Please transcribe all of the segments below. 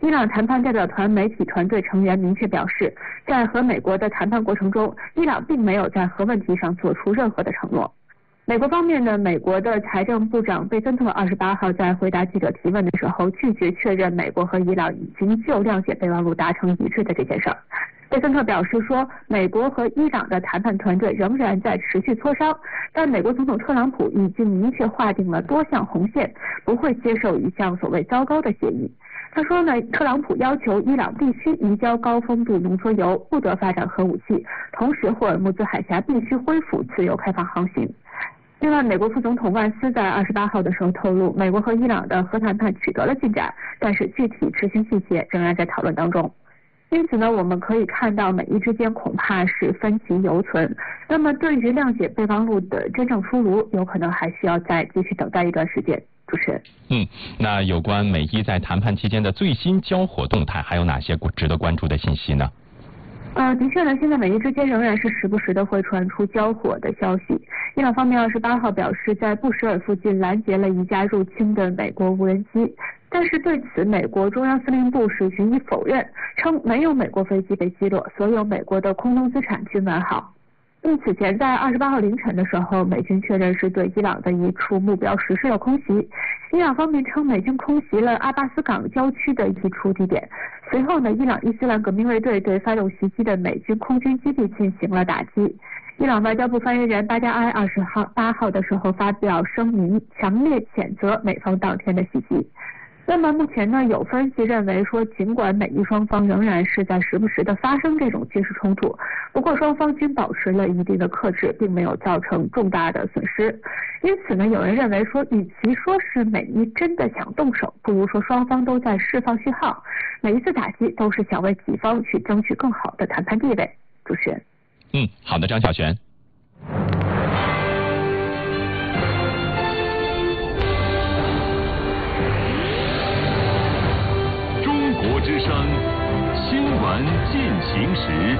伊朗谈判代表团媒体团队成员明确表示，在和美国的谈判过程中，伊朗并没有在核问题上做出任何的承诺。美国方面呢，美国的财政部长贝森特28号在回答记者提问的时候，拒绝确认美国和伊朗已经就谅解备忘录达成一致的这件事儿。贝森特表示说，美国和伊朗的谈判团队仍然在持续磋商，但美国总统特朗普已经明确划定了多项红线，不会接受一项所谓糟糕的协议。他说呢，特朗普要求伊朗必须移交高丰度浓缩铀，不得发展核武器，同时霍尔木兹海峡必须恢复自由开放航行。另外，美国副总统万斯在28号的时候透露，美国和伊朗的核谈判取得了进展，但是具体执行细节仍然在讨论当中。因此呢，我们可以看到美伊之间恐怕是分歧犹存。那么对于谅解备忘录的真正出炉，有可能还需要再继续等待一段时间。主持人， 那有关美伊在谈判期间的最新交火动态，还有哪些值得关注的信息呢？ 的确呢，现在美伊之间仍然是时不时的会传出交火的消息。伊朗方面28号表示，在布什尔附近拦截了一架入侵的美国无人机，但是对此美国中央司令部是予以否认，称没有美国飞机被击落，所有美国的空中资产均完好。此前在28号凌晨的时候，美军确认是对伊朗的一处目标实施了空袭。伊朗方面称美军空袭了阿巴斯港郊区的一处地点。随后呢，伊朗伊斯兰革命卫队对发动袭击的美军空军基地进行了打击。伊朗外交部发言人巴加埃28号的时候发表声明，强烈谴责美方当天的袭击。那么目前呢，有分析认为说，尽管美伊双方仍然是在时不时的发生这种军事冲突，不过双方均保持了一定的克制，并没有造成重大的损失。因此呢，有人认为说，与其说是美伊真的想动手，不如说双方都在释放信号，每一次打击都是想为己方去争取更好的谈判地位。主持人， 好的，张小璇。 国之声新闻进行时。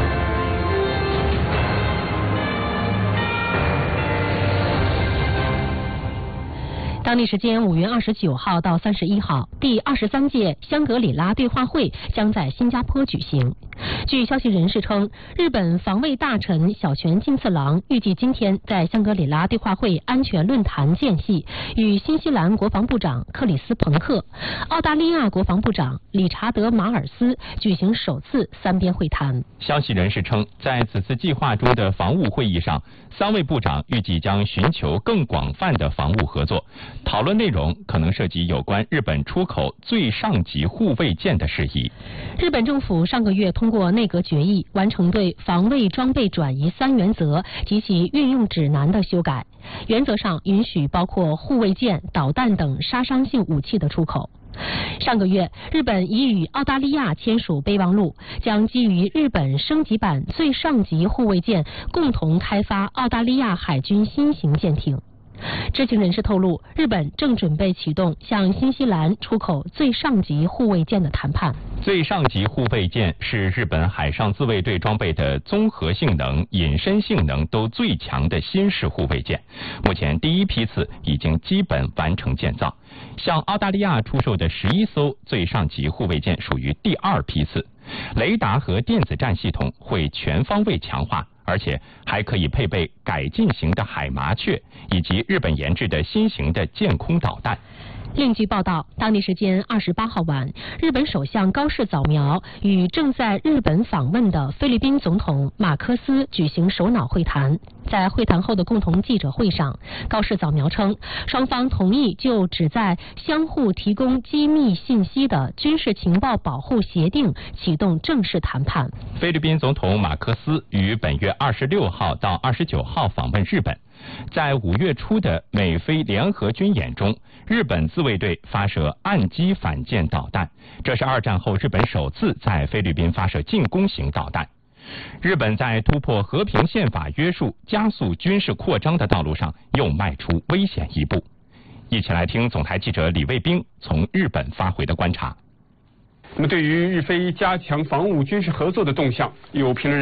当地时间5月29号到31号，第23届香格里拉对话会将在新加坡举行。据消息人士称，日本防卫大臣小泉进次郎预计今天在香格里拉对话会安全论坛间隙，与新西兰国防部长克里斯彭克、澳大利亚国防部长理查德马尔斯举行首次三边会谈。 消息人士称，在此次计划中的防务会议上，3位部长预计将寻求更广泛的防务合作，讨论内容可能涉及有关日本出口最上级护卫舰的事宜。 日本政府上个月通过内阁决议，完成对防卫装备转移3原则及其运用指南的修改，原则上允许包括护卫舰、导弹等杀伤性武器的出口。上个月，日本已与澳大利亚签署备忘录，将基于日本升级版最上级护卫舰共同开发澳大利亚海军新型舰艇。知情人士透露，日本正准备启动向新西兰出口最上级护卫舰的谈判。 最上级护卫舰是日本海上自卫队装备的综合性能、隐身性能都最强的新式护卫舰。目前第一批次已经基本完成建造。向澳大利亚出售的11艘最上级护卫舰属于第2批次，雷达和电子战系统会全方位强化，而且还可以配备改进型的海麻雀以及日本研制的新型的舰空导弹。 另据报道，当地时间28号晚，日本首相高市早苗与正在日本访问的菲律宾总统马科斯举行首脑会谈。在会谈后的共同记者会上，高市早苗称，双方同意就旨在相互提供机密信息的军事情报保护协定启动正式谈判。 菲律宾总统马科斯于本月26号到29号访问日本。在5月初的美菲联合军演中，日本自卫队发射岸基反舰导弹，这是2战后日本首次在菲律宾发射进攻型导弹。日本在突破和平宪法约束、加速军事扩张的道路上又迈出危险一步。一起来听总台记者李卫兵从日本发回的观察。 那么对于日菲加强防务军事合作的动向，有评论认为，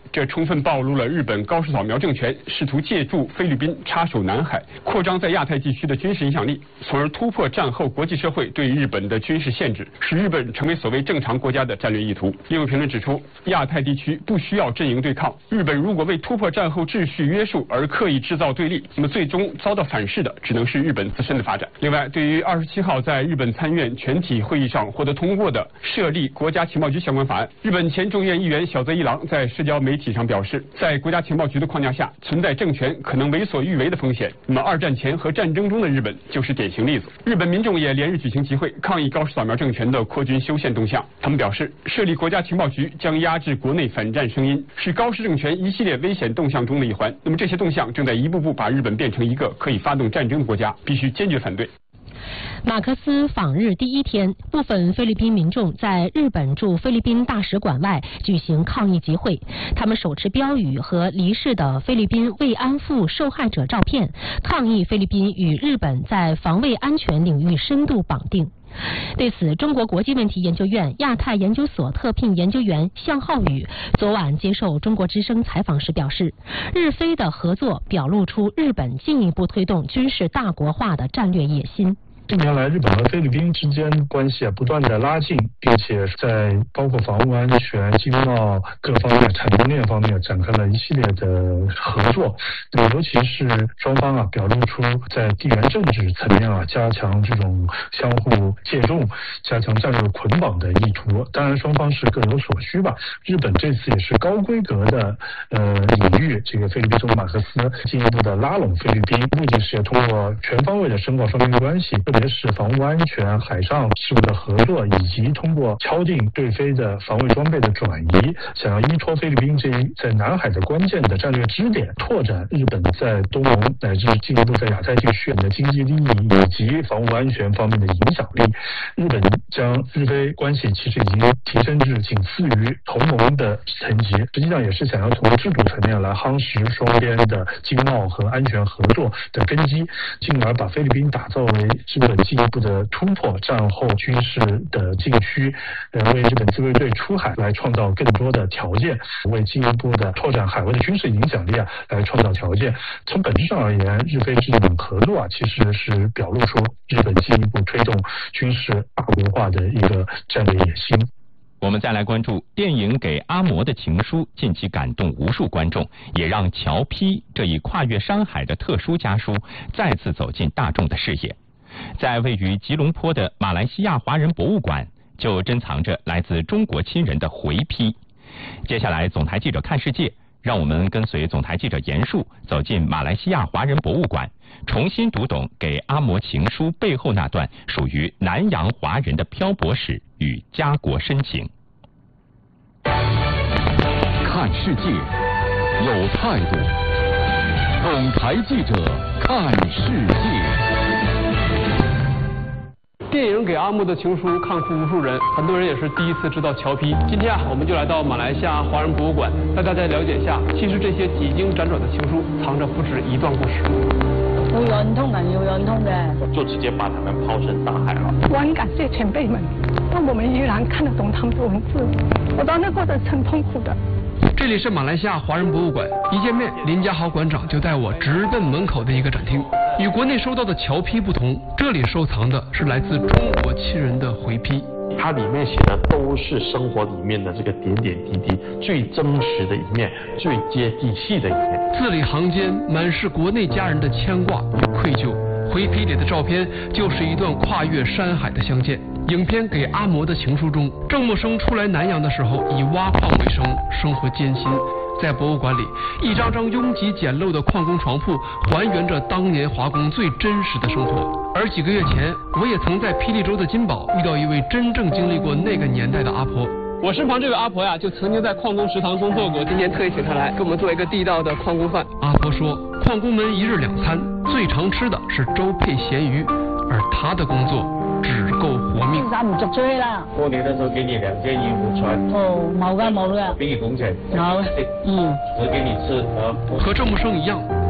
这充分暴露了日本高市早苗政权试图借助菲律宾插手南海，扩张在亚太地区的军事影响力，从而突破战后国际社会对日本的军事限制，使日本成为所谓正常国家的战略意图。另有评论指出，亚太地区不需要阵营对抗，日本如果为突破战后秩序约束而刻意制造对立，那么最终遭到反噬的只能是日本自身的发展。另外，对于27号在日本参院全体会议上获得通过的设立国家情报局相关法案，日本前众院议员小泽一郎在社交媒体上表示，在国家情报局的框架下，存在政权可能为所欲为的风险。那么二战前和战争中的日本就是典型例子。日本民众也连日举行集会，抗议高市早苗政权的扩军修宪动向。他们表示，设立国家情报局将压制国内反战声音，是高市政权一系列危险动向中的一环。那么这些动向正在一步步把日本变成一个可以发动战争的国家，必须坚决反对。 马克思访日第一天，部分菲律宾民众在日本驻菲律宾大使馆外举行抗议集会，他们手持标语和离世的菲律宾慰安妇受害者照片，抗议菲律宾与日本在防卫安全领域深度绑定。对此，中国国际问题研究院亚太研究所特聘研究员向浩宇昨晚接受中国之声采访时表示，日菲的合作表露出日本进一步推动军事大国化的战略野心。 近年来，日本和菲律宾之间关系不断的拉近，并且在包括防务安全、经贸各方面、产业链方面展开了一系列的合作。尤其是双方表露出在地缘政治层面加强这种相互借重、加强战略捆绑的意图。当然，双方是各有所需吧。日本这次也是高规格的隐喻这个菲律宾总统马克思，进一步的拉拢菲律宾，目的是通过全方位的深化双边关系。特别是防务安全、海上事务的合作，以及通过敲定对菲的防卫装备的转移，想要依托菲律宾这一在南海的关键的战略支点，拓展日本在东盟乃至进一步在亚太地区的经济利益以及防务安全方面的影响力。日本将日菲关系其实已经提升至仅次于同盟的层级，实际上也是想要从制度层面来夯实双边的经贸和安全合作的根基，进而把菲律宾打造为日本进一步的突破战后军事的禁区，为日本自卫队出海来创造更多的条件，为进一步的拓展海外的军事影响力来创造条件。从本质上而言，日菲这种合作其实是表露出日本进一步推动军事大国化的一个战略野心。 我们再来关注电影《给阿嬷的情书》，近期感动无数观众，也让乔批这一跨越山海的特殊家书再次走进大众的视野。在位于吉隆坡的马来西亚华人博物馆，就珍藏着来自中国亲人的回批。接下来，总台记者看世界，让我们跟随总台记者严树走进马来西亚华人博物馆，重新读懂给阿嬷情书背后那段属于南洋华人的漂泊史与家国深情。 看世界，有态度。总台记者看世界。 电影《给阿嬷的情书》看哭无数人，很多人也是第一次知道乔批。今天我们就来到马来西亚华人博物馆，带大家了解一下，其實這些幾經輾轉的情書，藏着不止一段故事。 會忍痛人要忍痛嘅， 就直接把他們拋身大海了。 我很感謝前輩們，讓我們依然看得懂他們的文字。我到那過程是很痛苦的。 这里是马来西亚华人博物馆，一见面，林家豪馆长就带我直奔门口的一个展厅。与国内收到的侨批不同，这里收藏的是来自中国亲人的回批。 它里面写的都是生活里面的这个点点滴滴，最真实的一面，最接地气的一面。 字里行间满是国内家人的牵挂与愧疚。回批里的照片就是一段跨越山海的相见。影片《给阿嬷的情书》中，郑默生初来南洋的时候以挖矿为生，生活艰辛。在博物馆里，一张张拥挤简陋的矿工床铺还原着当年华工最真实的生活。而几个月前，我也曾在霹雳州的金宝遇到一位真正经历过那个年代的阿婆。我身旁这位阿婆呀，就曾经在矿工食堂工作过，今天特意请她来给我们做一个地道的矿工饭。阿婆说，矿工们一日两餐，最常吃的是粥配咸鱼，而她的工作只够活命。 唔足追啦。 過年的時候給你2件衣服穿。 哦，冇噶冇噶。 給你工錢。 有。 只給你吃。 和郑默生一样，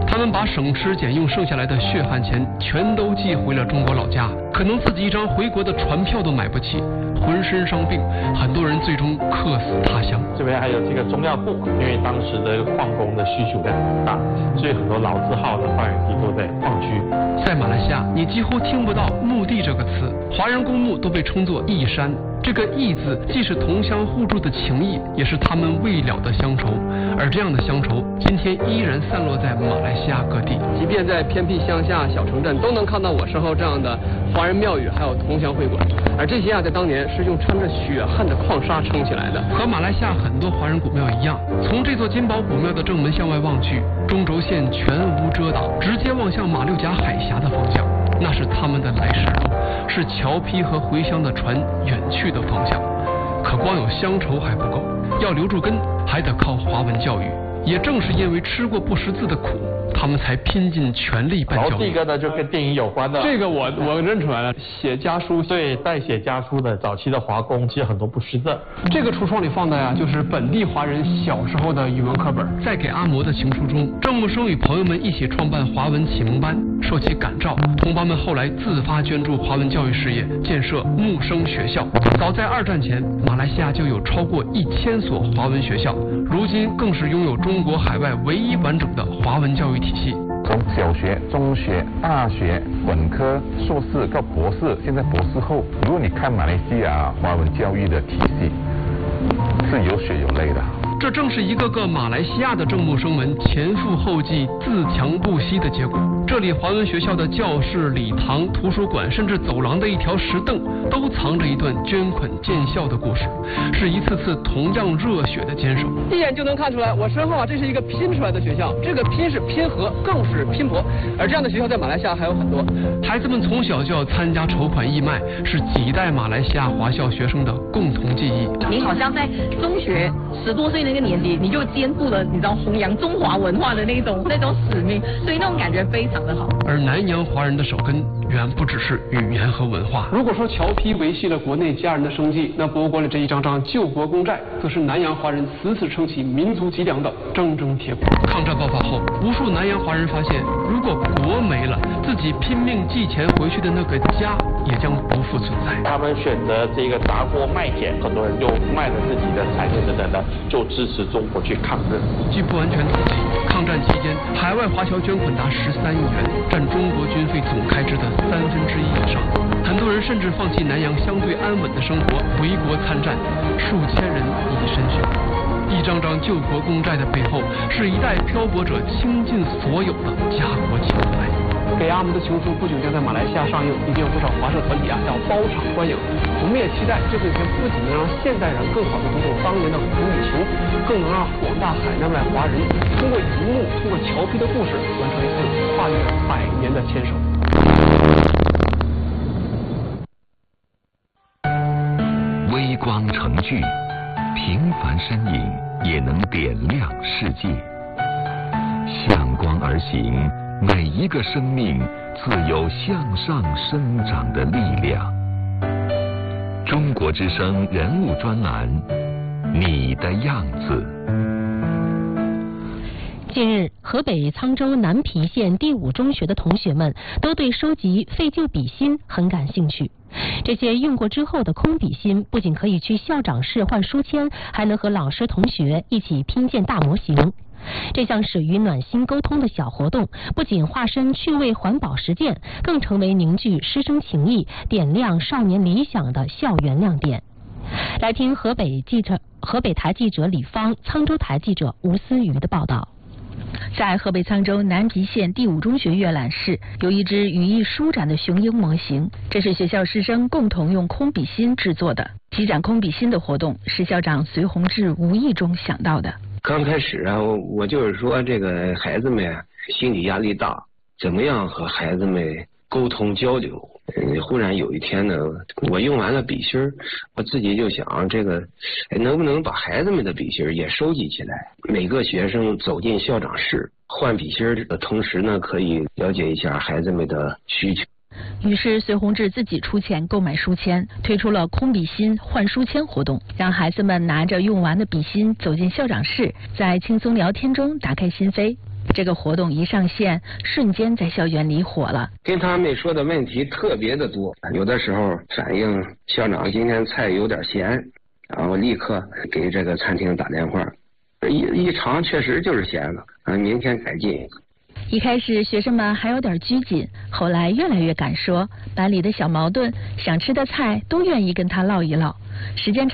他们把省吃俭用剩下来的血汗钱全都寄回了中国老家，可能自己一张回国的船票都买不起，浑身伤病，很多人最终客死他乡。 这边还有这个中药库，因为当时的矿工的需求量很大，所以很多老字号的发源地都在矿区。 在马来西亚，你几乎听不到墓地这个词，华人公墓都被称作义山。这个义字既是同乡互助的情谊，也是他们未了的乡愁。而这样的乡愁，今天依然散落在马来西亚各地。 即便在偏僻乡下小城镇，都能看到我身后这样的华人庙宇，还有同乡会馆。而这些在当年是用穿着血汗的矿砂撑起来的。 和马来西亚很多华人古庙一样，从这座金宝古庙的正门向外望去，中轴线全无遮挡，直接望向马六甲海峡的方向。那是他们的来时路，是侨批和回乡的船远去的方向。可光有乡愁还不够，要留住根，还得靠华文教育。也正是因为吃过不识字的苦，他们才拼尽全力办教育。 然后这个呢，就跟电影有关的。 这个我认出来了，写家书。 对，代写家书的早期的华工，其实很多不识字。 这个橱窗里放的呀，就是本地华人小时候的语文课本。 在给阿嬷的情书中，郑木生与朋友们一起创办华文启蒙班，受其感召，同胞们后来自发捐助华文教育事业，建设木生学校。早在2战前，马来西亚就有超过1000所华文学校，如今更是拥有中国海外唯一完整的华文教育体系。 从小学、中学、大学、本科、硕士到博士，现在博士后，如果你看马来西亚华文教育的体系，是有血有泪的。 这正是一个个马来西亚的郑木生们前赴后继、自强不息的结果。这里华文学校的教室、礼堂、图书馆，甚至走廊的一条石凳，都藏着一段捐款建校的故事，是一次次同样热血的坚守。 一眼就能看出来，我身后这是一个拼出来的学校，这个拼是拼合，更是拼搏。而这样的学校在马来西亚还有很多。 孩子们从小就要参加筹款义卖，是几代马来西亚华校学生的共同记忆。 你好像在中学10多岁那个年纪，你就肩负了你知道弘扬中华文化的那种使命，所以那种感觉非常的好。 而南洋华人的手根远不只是语言和文化。 如果说侨批维系了国内家人的生计，那博物馆里这一张张救国公债，则是南洋华人死死撑起民族脊梁的铮铮铁骨。 抗战爆发后，无数南洋华人发现，如果国没了，自己拼命寄钱回去的那个家也将不复存在。 他们选择这个砸锅卖铁，很多人就卖了自己的产业等等的，就支持中国去抗日。 据不完全统计，抗战期间海外华侨捐款达13亿元，占中国军费总开支的1/3以上。很多人甚至放弃南洋相对安稳的生活，回国参战，数千人以身血。一张张救国公债的背后，是一代漂泊者倾尽所有的家国情怀。 给阿嬷的情书不久将在马来西亚上映，已经有不少华社团体要包场观影。我们也期待这部影片不仅能让现代人更好地读懂当年的母女情，更能让广大海内外华人通过荧幕、通过侨批的故事，完成一次跨越100年的牵手。 微光成炬，平凡身影也能点亮世界。向光而行，每一个生命自有向上生长的力量。中国之声人物专栏，你的样子。 近日，河北沧州南皮县第5中学的同学们都对收集废旧笔芯很感兴趣。这些用过之后的空笔芯不仅可以去校长室换书签，还能和老师同学一起拼建大模型。这项始于暖心沟通的小活动，不仅化身趣味环保实践，更成为凝聚师生情谊、点亮少年理想的校园亮点。来听河北台记者李芳、沧州台记者吴思瑜的报道。 在河北沧州南皮县第5中学阅览室，有一只羽翼舒展的雄鹰模型，这是学校师生共同用空笔芯制作的。积攒空笔芯的活动是校长隋宏志无意中想到的。 刚开始啊，我就是说这个孩子们心理压力大，怎么样和孩子们沟通交流。忽然有一天呢，我用完了笔芯儿，我自己就想这个能不能把孩子们的笔芯儿也收集起来。每个学生走进校长室换笔芯儿的同时呢，可以了解一下孩子们的需求。 于是隋宏志自己出钱购买书签，推出了空笔芯换书签活动，让孩子们拿着用完的笔芯走进校长室，在轻松聊天中打开心扉。 这个活动一上线，瞬间在校园里火了。 跟他们说的问题特别的多，有的时候反映校长今天菜有点咸，然后立刻给这个餐厅打电话，一尝确实就是咸了，明天改进。 一开始学生们还有点拘谨，后来越来越敢说，班里的小矛盾、想吃的菜都愿意跟他唠一唠。时间长